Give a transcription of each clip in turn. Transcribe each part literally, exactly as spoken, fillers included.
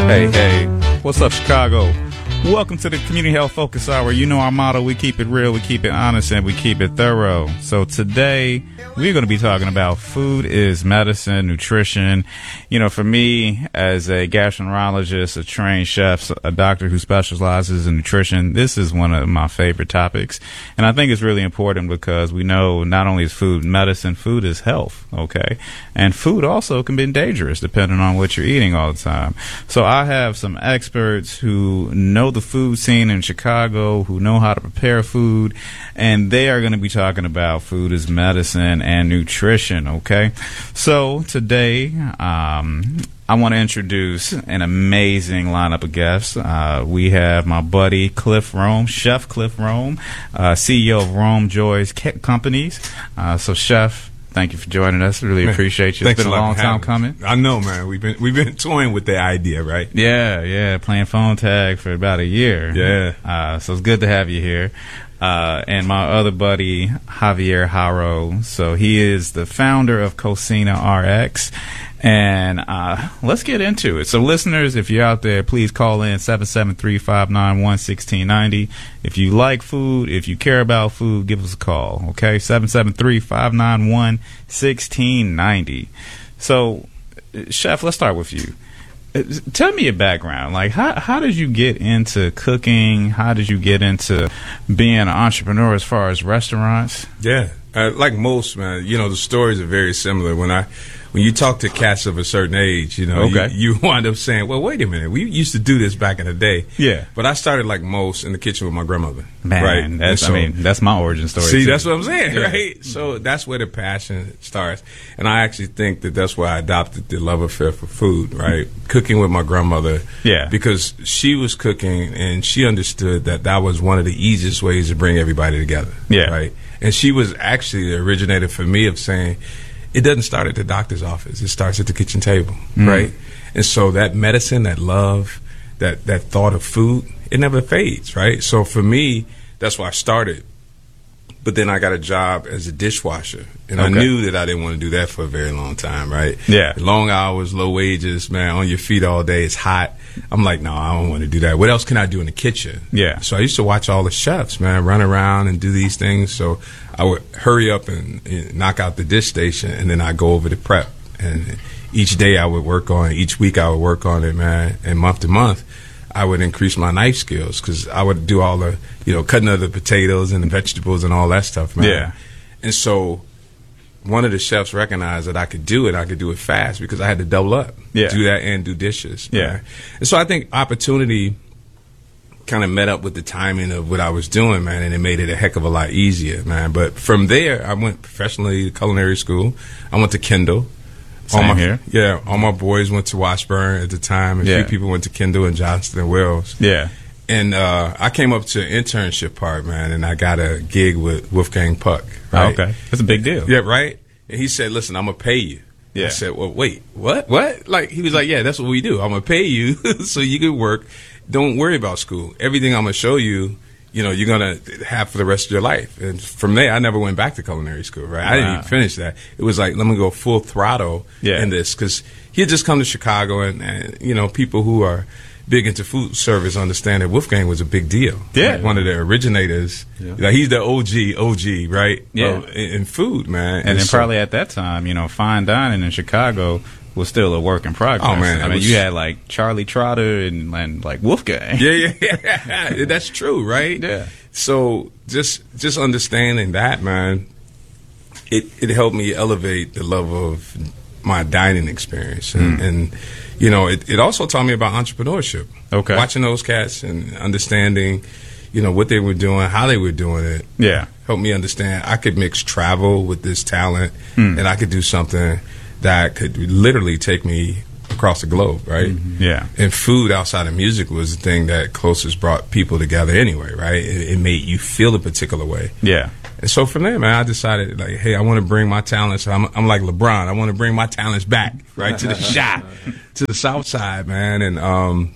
Hey, hey, what's up, Chicago? Welcome to the Community Health Focus Hour. You know our motto, we keep it real, we keep it honest, and we keep it thorough. So today, we're going to be talking about food is medicine, nutrition. You know, for me, as a gastroenterologist, a trained chef, a doctor who specializes in nutrition, this is one of my favorite topics. And I think it's really important because we know not only is food medicine, food is health, okay? And food also can be dangerous depending on what you're eating all the time. So I have some experts who know the food scene in Chicago, who know how to prepare food, and they are going to be talking about food as medicine and nutrition, okay? So today, um, I want to introduce an amazing lineup of guests. Uh, we have my buddy Cliff Rome, Chef Cliff Rome, uh, C E O of Rome Joy's Companies. Uh, so, Chef, thank you for joining us. Really man, appreciate you. It's been a long time coming. I know, man. We've been we've been toying with the idea, right? Yeah, yeah. Playing phone tag for about a year. Yeah. Uh, so it's good to have you here. Uh, and my other buddy, Javier Haro. So he is the founder of Cocina R X. And uh, let's get into it. So listeners, if you're out there, please call in seven seven three, five nine one, one six nine zero. If you like food, if you care about food, give us a call, okay? seven seven three, five nine one, one six nine zero. So, Chef, let's start with you. Tell me your background. Like, how how did you get into cooking? How did you get into being an entrepreneur as far as restaurants? Yeah, uh, like most, man, you know, the stories are very similar. When I when you talk to cats of a certain age, you know, okay. you, you wind up saying, well, wait a minute, we used to do this back in the day. Yeah. But I started like most in the kitchen with my grandmother. Man, right? that's, so, I mean, that's my origin story. See, too. That's what I'm saying, yeah. right? So that's where the passion starts. And I actually think that that's where I adopted the love affair for food, right? Cooking with my grandmother. Yeah. Because she was cooking and she understood that that was one of the easiest ways to bring everybody together. Yeah. Right? And she was actually the originator for me of saying, it doesn't start at the doctor's office. It starts at the kitchen table, mm. right? And so that medicine, that love, that, that thought of food, it never fades, right? So for me, that's why I started. But then I got a job as a dishwasher. And okay. I knew that I didn't want to do that for a very long time, right? Yeah. Long hours, low wages, man, on your feet all day. It's hot. I'm like, no, I don't want to do that. What else can I do in the kitchen? Yeah. So I used to watch all the chefs, man, run around and do these things. So I would hurry up and, and knock out the dish station, and then I go over to prep. And each day I would work on it. Each week I would work on it, man. And month to month, I would increase my knife skills because I would do all the, you know, cutting of the potatoes and the vegetables and all that stuff, man. Yeah. And so one of the chefs recognized that I could do it. I could do it fast because I had to double up. Yeah. Do that and do dishes. Yeah. Man. And so I think opportunity kind of met up with the timing of what I was doing, man, and it made it a heck of a lot easier, man. But from there, I went professionally to culinary school. I went to Kendall. Same all my, here. Yeah, all my boys went to Washburn at the time. A yeah. few people went to Kendall and Johnston and Wells. Yeah. And uh, I came up to an internship part, man, and I got a gig with Wolfgang Puck. Right? Oh, okay. That's a big deal. Yeah, right? And he said, listen, I'm going to pay you. Yeah. I said, well, wait, what? What? Like, he was like, yeah, that's what we do. I'm going to pay you so you can work. Don't worry about school. Everything I'm going to show you, you know, you're going to have for the rest of your life. And from there, I never went back to culinary school, right? Wow. I didn't even finish that. It was like, let me go full throttle yeah. in this. Because he had just come to Chicago, and, and, you know, people who are big into food service understand that Wolfgang was a big deal. Yeah. Like one of the originators. Yeah. Like he's the O G, O G, right? Yeah. Well, in, in food, man. And, and then so, probably at that time, you know, fine dining in Chicago was still a work in progress. Oh, man. I mean, was, you had like Charlie Trotter and, and like Wolfgang. Yeah, yeah, yeah. That's true, right? Yeah. So just just understanding that, man, it, it helped me elevate the level of my dining experience. And, mm. and you know, it, it also taught me about entrepreneurship. Okay. Watching those cats and understanding, you know, what they were doing, how they were doing it. Yeah. Helped me understand I could mix travel with this talent, mm. and I could do something that could literally take me across the globe, right? Mm-hmm. Yeah. And food outside of music was the thing that closest brought people together anyway, right? It, it made you feel a particular way. Yeah. And so from there, man, I decided, like, hey, I want to bring my talents. I'm, I'm like LeBron. I want to bring my talents back, right, to the shot, to the South Side, man. And um,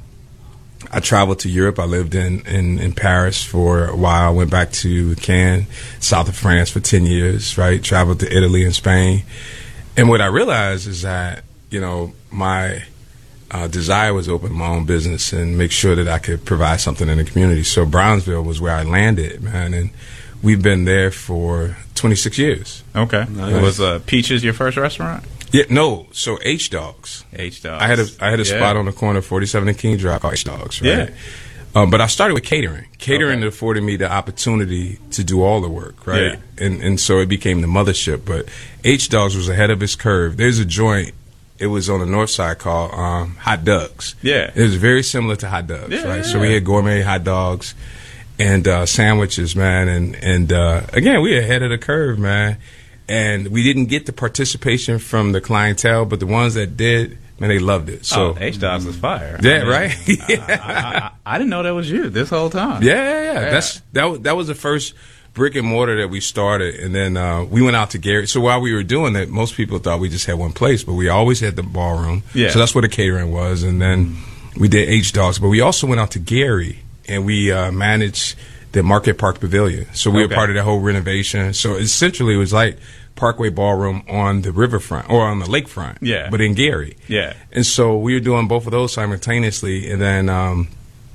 I traveled to Europe. I lived in, in, in Paris for a while. I went back to Cannes, south of France for ten years, right? Traveled to Italy and Spain. And what I realized is that, you know, my uh, desire was to open my own business and make sure that I could provide something in the community. So Brownsville was where I landed, man, and we've been there for twenty-six years. Okay. Nice. Was uh, Peaches your first restaurant? Yeah, no. So H Dogs. H Dogs. I had a I had a Yeah. spot on the corner of forty-seven and King Drive called H Dogs, right? Yeah. Um, but I started with catering. Catering Okay. afforded me the opportunity to do all the work, right? Yeah. And and so it became the mothership. But H Dogs was ahead of its curve. There's a joint. It was on the north side called um, Hot Dogs. Yeah. It was very similar to Hot Dogs, Yeah, right? yeah, So we yeah. had gourmet hot dogs and uh, sandwiches, man. And and uh, again, we were ahead of the curve, man. And we didn't get the participation from the clientele, but the ones that did, man, they loved it. So oh, H Dogs was fire. yeah, I mean, right. I, I, I, I didn't know that was you this whole time. Yeah, yeah, yeah. That's that. Was, that was the first brick and mortar that we started, and then uh, we went out to Gary. So while we were doing that, most people thought we just had one place, but we always had the ballroom. Yeah. So that's where the catering was, and then we did H Dogs. But we also went out to Gary, and we uh, managed the Market Park Pavilion. So we Okay. were part of that whole renovation. So essentially, it was like Parkway Ballroom on the riverfront or on the lakefront. Yeah. But in Gary. Yeah. And so we were doing both of those simultaneously, and then um,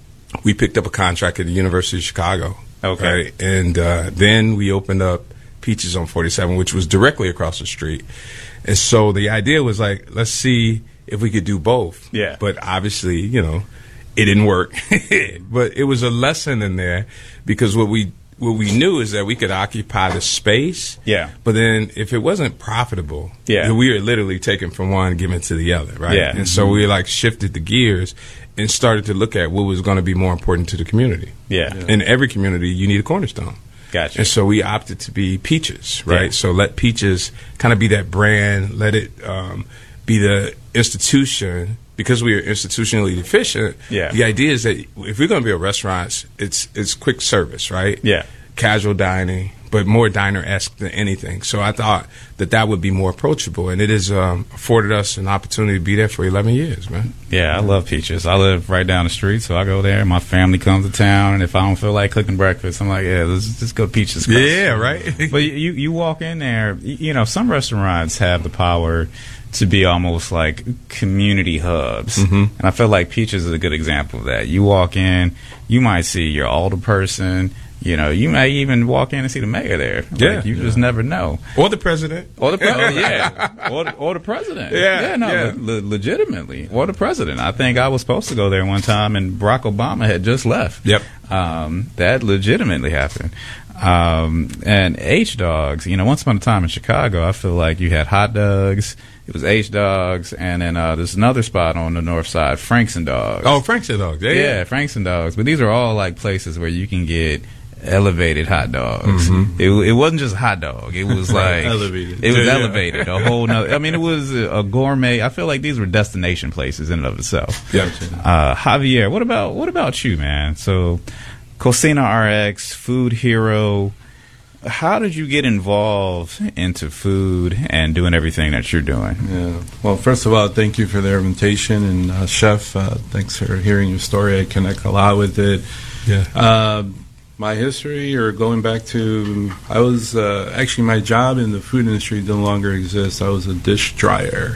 we picked up a contract at the University of Chicago. Okay. Right? And uh, then we opened up Peaches on forty-seven, which was directly across the street. And so the idea was like, let's see if we could do both. Yeah. But obviously, you know, it didn't work. But it was a lesson in there because what we what we knew is that we could occupy the space. Yeah. But then if it wasn't profitable, Yeah. then we were literally taking from one, giving to the other, right? Yeah. And so we like shifted the gears and started to look at what was going to be more important to the community. Yeah. In every community, you need a cornerstone. Gotcha. And so we opted to be Peaches, right? Yeah. So let Peaches kind of be that brand. Let it um, be the institution. Because we are institutionally deficient, Yeah. the idea is that if we're going to be a restaurant, it's it's quick service, right? Yeah. Casual dining, but more diner-esque than anything. So I thought that that would be more approachable, and it has um, afforded us an opportunity to be there for eleven years, man. Yeah, I love Peaches. I live right down the street, so I go there. My family comes to town, and if I don't feel like cooking breakfast, I'm like, yeah, let's just go to Peaches. right. But you you walk in there, y- you know, some restaurants have the power to be almost like community hubs. Mhm. And I feel like Peaches is a good example of that. You walk in, you might see your older person, you know, you may even walk in and see the mayor there. Yeah. Like, you just never know. Or the president. Or the pre- oh, yeah, or the, or the president. Yeah, no, yeah. le- le- legitimately, or the president. I think I was supposed to go there one time, and Barack Obama had just left. Yep. Um, that legitimately happened. Um, and H Dogs, you know, once upon a time in Chicago, I feel like you had Hot Dogs. It was H Dogs, and then uh, there's another spot on the north side, Franks and Dogs. Oh, Frank's a dog. Yeah, yeah, yeah. Franks and Dogs. But these are all like places where you can get elevated hot dogs. Mm-hmm. It, it wasn't just a hot dog. It was like Elevated. It was Yeah, yeah. elevated. A whole nother. I mean, it was a, a gourmet. I feel like these were destination places in and of itself. Yeah. Uh, Javier, what about what about you, man? So, Cocina R X, Food Hero. How did you get involved into food and doing everything that you're doing? Yeah. Well, first of all, thank you for the invitation, and uh, Chef, uh, thanks for hearing your story. I connect a lot with it. Yeah. Um, my history, or going back to, I was uh, actually my job in the food industry no longer exists. I was a dish dryer.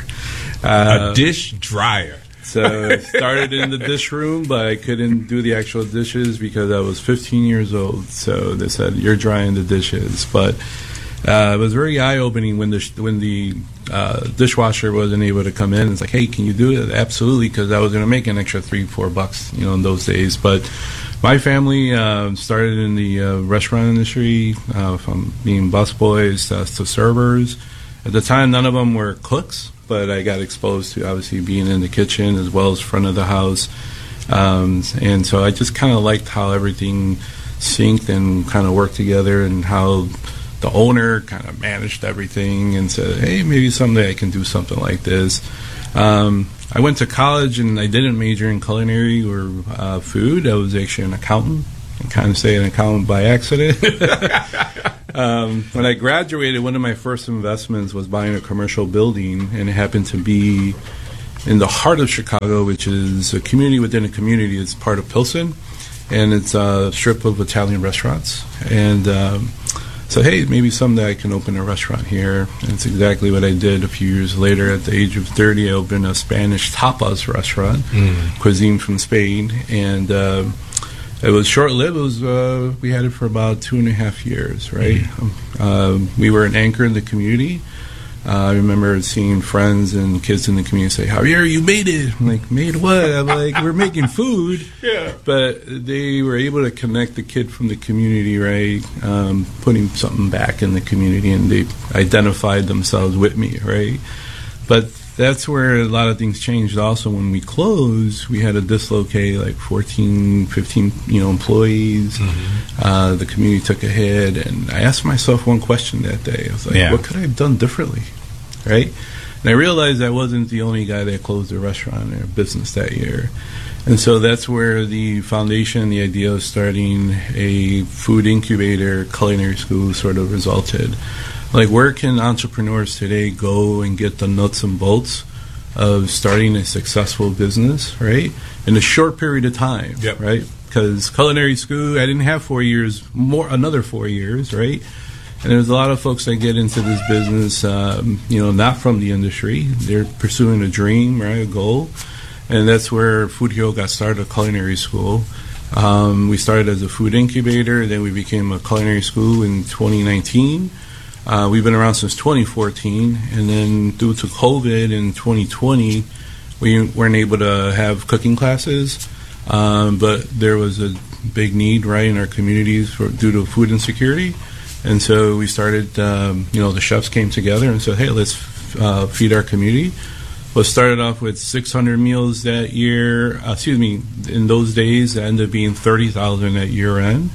Uh, a dish dryer. So I started in the dish room, but I couldn't do the actual dishes because I was fifteen years old. So they said, "You're drying the dishes." But uh, it was very eye-opening when the sh- when the uh, dishwasher wasn't able to come in. It's like, "Hey, can you do it?" Absolutely, because I was going to make an extra three, four bucks, you know, in those days. But my family uh, started in the uh, restaurant industry, uh, from being busboys uh, to servers. At the time, none of them were cooks, but I got exposed to obviously being in the kitchen as well as front of the house. Um, and so I just kind of liked how everything synced and kind of worked together, and how the owner kind of managed everything and said, hey, maybe someday I can do something like this. Um, I went to college and I didn't major in culinary or uh, food. I was actually an accountant. I kind of say an accountant by accident. Um, when I graduated, one of my first investments was buying a commercial building, and it happened to be in the heart of Chicago, which is a community within a community. It's part of Pilsen, and it's a strip of Italian restaurants. And um, So, hey, maybe someday I can open a restaurant here. And it's exactly what I did a few years later. At the age of thirty, I opened a Spanish tapas restaurant, mm. cuisine from Spain. And uh, it was short-lived. It was, uh, we had it for about two and a half years, right? Mm. Uh, we were an anchor in the community. Uh, I remember seeing friends and kids in the community say, Javier, you made it. I'm like, made what? I'm like, we're making food. Yeah. But they were able to connect the kid from the community, right, um, putting something back in the community, and they identified themselves with me, right? But that's where a lot of things changed also. When we closed, we had to dislocate like fourteen, fifteen, you know, employees. Mm-hmm. Uh, the community took a hit, and I asked myself one question that day. I was like, yeah. what could I have done differently, right? And I realized I wasn't the only guy that closed a restaurant or business that year. And so that's where the foundation, the idea of starting a food incubator, culinary school sort of resulted. Like, where can entrepreneurs today go and get the nuts and bolts of starting a successful business, right, in a short period of time, yep. right? Because culinary school, I didn't have four years, more another four years, right? And there's a lot of folks that get into this business, um, you know, not from the industry. They're pursuing a dream, right, a goal. And that's where Food Hero got started, a culinary school. Um, we started as a food incubator, then we became a culinary school in twenty nineteen. Uh, we've been around since twenty fourteen, and then due to COVID in twenty twenty, we weren't able to have cooking classes, um, but there was a big need, right, in our communities for, due to food insecurity, and so we started, um, you know, the chefs came together and said, hey, let's uh, feed our community. We started off with six hundred meals that year, uh, excuse me, in those days, it ended up being thirty thousand at year end,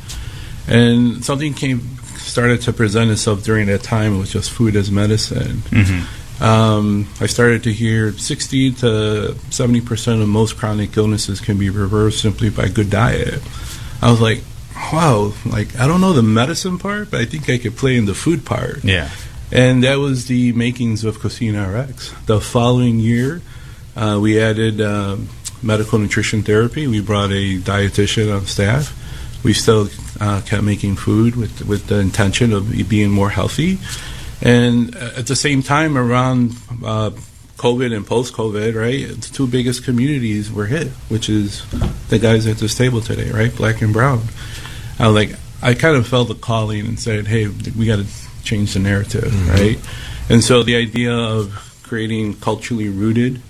and something came started to present itself during that time. It was just food as medicine. Mm-hmm. Um, I started to hear sixty to seventy percent of most chronic illnesses can be reversed simply by good diet. I was like, wow, like, I don't know the medicine part, but I think I could play in the food part. Yeah. And that was the makings of Cocina R X. The following year, uh, we added um, medical nutrition therapy. We brought a dietitian on staff. We still uh, kept making food with with the intention of being more healthy. And at the same time, around uh, COVID and post-COVID, right, the two biggest communities were hit, which is the guys at this table today, right, black and brown. I was like, I kind of felt the calling and said, hey, we got to change the narrative, mm-hmm. right? And so the idea of creating culturally rooted,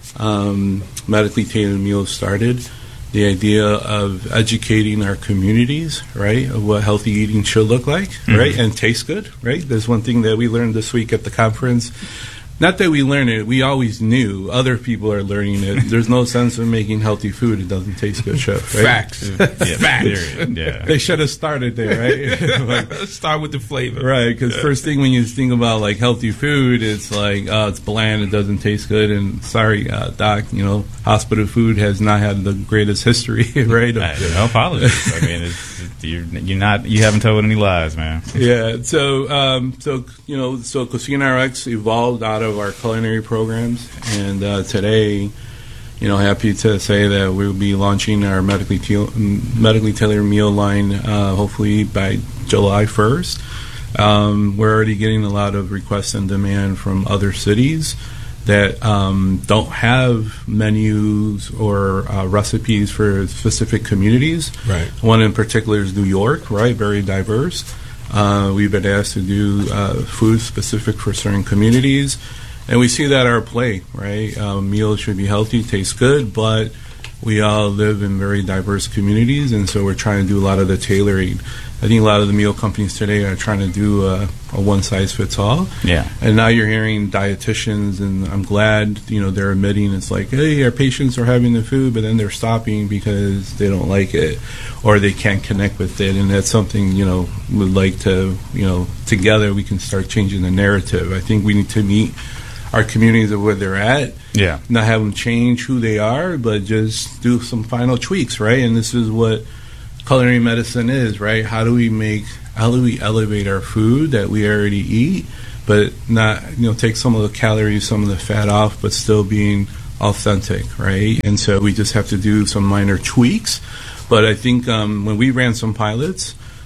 um, medically tailored meals started. The idea of educating our communities, right, of what healthy eating should look like, mm-hmm. right, and taste good, right? There's one thing that we learned this week at the conference. Not that we learned it, we always knew. Other people are learning it. There's no sense in making healthy food. It doesn't taste good, chef, right? Facts. Yeah, Facts. Yeah. They should have started there, right? Like, start with the flavor. Right, because yeah. first thing when you think about, like, healthy food, it's like, oh, it's bland, it doesn't taste good, and sorry, uh, doc, you know, hospital food has not had the greatest history, right? I, no apologies. I mean, it's, it's, you're, you're not, you haven't told any lies, man. Yeah, so, um, so you know, so Cocina R X evolved out of of our culinary programs, and uh, today, you know, happy to say that we'll be launching our medically te- medically tailored meal line uh, hopefully by July first. Um, we're already getting a lot of requests and demand from other cities that um, don't have menus or uh, recipes for specific communities. Right. One in particular is New York, right? Very diverse. Uh, we've been asked to do uh, food specific for certain communities, and we see that our plate, right? Uh, meals should be healthy, taste good, but we all live in very diverse communities, and so we're trying to do a lot of the tailoring. I think a lot of the meal companies today are trying to do a, a one-size-fits-all. Yeah. And now you're hearing dietitians, and I'm glad, you know, they're admitting it's like, hey, our patients are having the food, but then they're stopping because they don't like it or they can't connect with it. And that's something, you know, we'd like to, you know, together we can start changing the narrative. I think we need to meet our communities of where they're at. Yeah. Not have them change who they are, but just do some final tweaks, right? And this is what culinary medicine is, right? How do we make, how do we elevate our food that we already eat, but not, you know, take some of the calories, some of the fat off, but still being authentic, right? And so we just have to do some minor tweaks. But I think um, when we ran some pilots,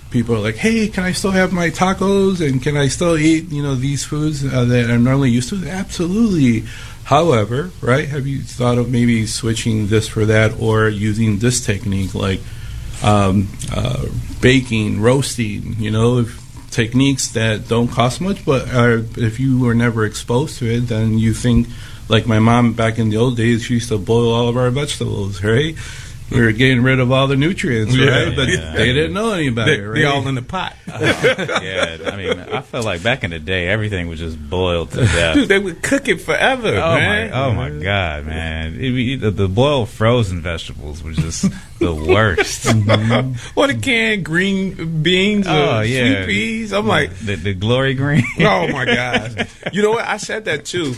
people are like, hey, can I still have my tacos, and can I still eat, you know, these foods uh, that I'm normally used to? Absolutely. However, right, have you thought of maybe switching this for that, or using this technique like um, uh, baking, roasting, you know, if, techniques that don't cost much, but are, if you were never exposed to it, then you think, like my mom back in the old days, she used to boil all of our vegetables, right? We were getting rid of all the nutrients, Yeah, right? But yeah. they didn't know any better, They, right? they all in the pot. Yeah, I mean, I felt like back in the day, everything was just boiled to death. Dude, they would cook it forever, Oh man. my! Oh my God, man! It, it, the, the boiled frozen vegetables was just the worst. Or the canned green beans or Oh, yeah. sweet peas. I'm like, the, the glory green. oh my gosh. You know what? I said that too.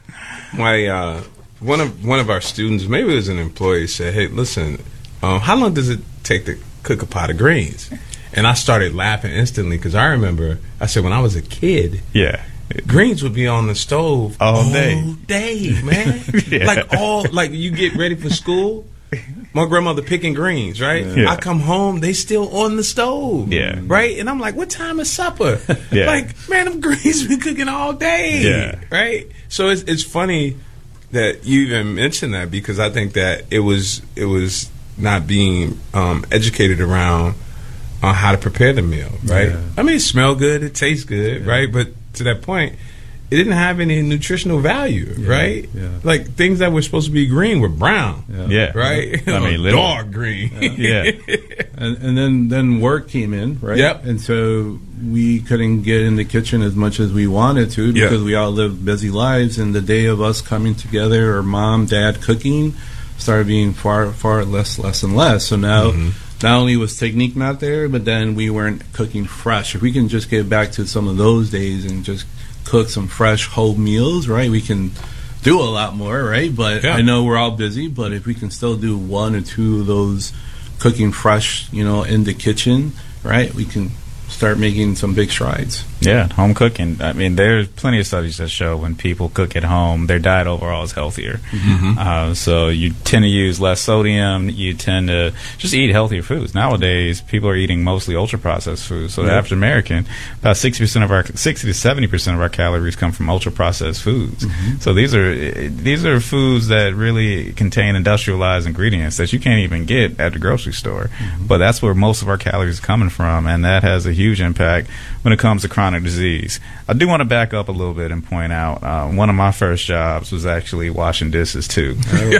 My uh, one of one of our students, maybe it was an employee, said, "Hey, listen, um, how long does it take to cook a pot of greens?" And I started laughing instantly because I remember I said when I was a kid, Yeah. greens would be on the stove All day. all day, man. Yeah. Like all, like you get ready for school. My grandmother picking greens, right? Yeah. I come home, they still on the stove, Yeah. right? And I'm like, what time is supper? Yeah. Like, man, them greens been cooking all day, Yeah. right? So it's it's funny that you even mentioned that because I think that it was it was not being um, educated around on how to prepare the meal, right? Yeah. I mean, it smelled good, it tastes good, Yeah. right? But to that point, it didn't have any nutritional value, Yeah, right? yeah. Like things that were supposed to be green were brown, Yeah. right? I mean, Or literally. dark green. Yeah. And, and then, then work came in, right? Yep. And so we couldn't get in the kitchen as much as we wanted to Yeah. because we all lived busy lives. And the day of us coming together, or mom, dad cooking, started being far, far less, less and less. So now, Mhm. not only was technique not there, but then we weren't cooking fresh. If we can just get back to some of those days and just cook some fresh whole meals, right? We can do a lot more, right? But Yeah. I know we're all busy, but if we can still do one or two of those cooking fresh, you know, in the kitchen, right? We can start making some big strides. Yeah, home cooking. I mean, there's plenty of studies that show when people cook at home, their diet overall is healthier. Mm-hmm. Uh, so you tend to use less sodium. You tend to just eat healthier foods. Nowadays, people are eating mostly ultra processed foods. So the Yeah. average American, about sixty percent of our sixty to seventy percent of our calories come from ultra processed foods. So these are these are foods that really contain industrialized ingredients that you can't even get at the grocery store. But that's where most of our calories are coming from, and that has a huge impact when it comes to chronic disease. I do want to back up a little bit and point out uh, one of my first jobs was actually washing dishes too.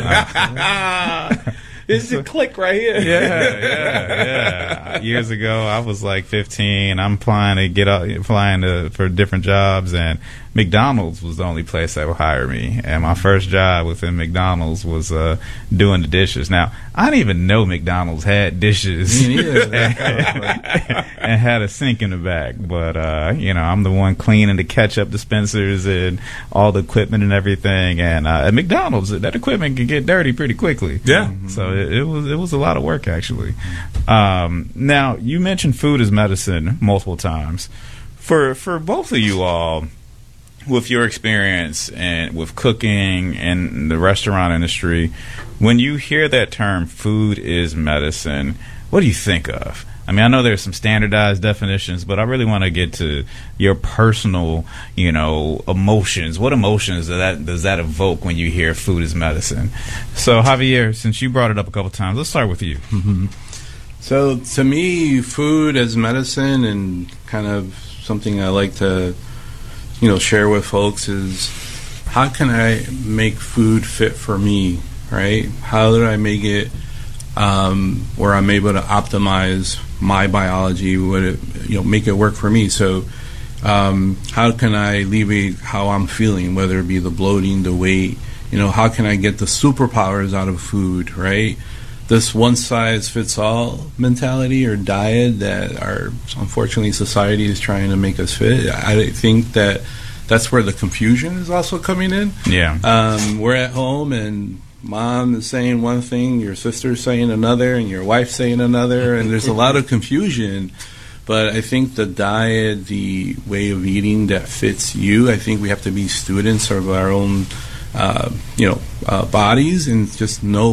It's a click right here. Yeah, yeah, yeah. Years ago, I was like fifteen. I'm applying to get out, applying to, for different jobs, and McDonald's was the only place that would hire me. And my first job within McDonald's was uh, doing the dishes. Now, I didn't even know McDonald's had dishes Me neither. and had a sink in the back. But uh, you know, I'm the one cleaning the ketchup dispensers and all the equipment and everything. And uh, at McDonald's, that equipment can get dirty pretty quickly. Yeah. So it, it was it was a lot of work actually. Um, now you mentioned food as medicine multiple times. For for both of you all, with your experience and with cooking and the restaurant industry, when you hear that term "food is medicine," what do you think of? I mean, I know there's some standardized definitions, but I really want to get to your personal, you know, emotions. What emotions does that does that evoke when you hear food is medicine? So, Javier, since you brought it up a couple times, let's start with you. So to me, food as medicine, and kind of something I like to, you know, share with folks is how can I make food fit for me, right? How do I make it um, where I'm able to optimize my biology, would it, you know, make it work for me? So um, how can I alleviate how I'm feeling, whether it be the bloating, the weight, you know, how can I get the superpowers out of food, right? This one-size-fits-all mentality or diet that our, unfortunately, society is trying to make us fit. I think that that's where the confusion is also coming in. Yeah. Um, we're at home and mom is saying one thing, your sister's saying another, and your wife's saying another, and there's a lot of confusion. But I think the diet, the way of eating that fits you, I think we have to be students of our own, uh, you know, uh, bodies and just know